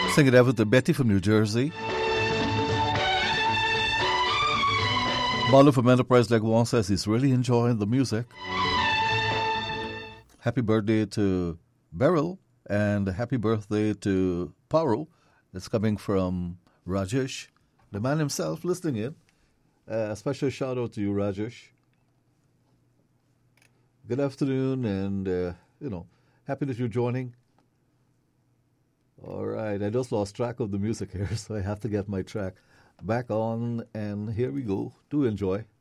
Singing that with the Betty from New Jersey. Marlon from Enterprise Leg One says he's really enjoying the music. Happy birthday to Beryl and happy birthday to Paro. That's coming from Rajesh, the man himself listening in. A special shout out to you, Rajesh. Good afternoon, and happy that you're joining. All right, I just lost track of the music here, so I have to get my track back on, and here we go. Do enjoy.